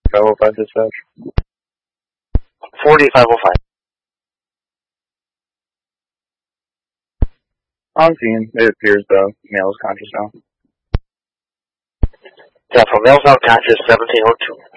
505 dispatch. 48505. On scene, it appears the male is conscious now. Yeah, for male's now conscious, 1702.